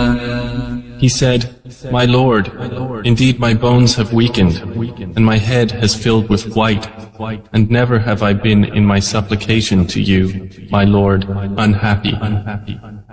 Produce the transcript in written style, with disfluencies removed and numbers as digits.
He said, My Lord, indeed my bones have weakened, and my head has filled with white, and never have I been in my supplication to you, my Lord, unhappy.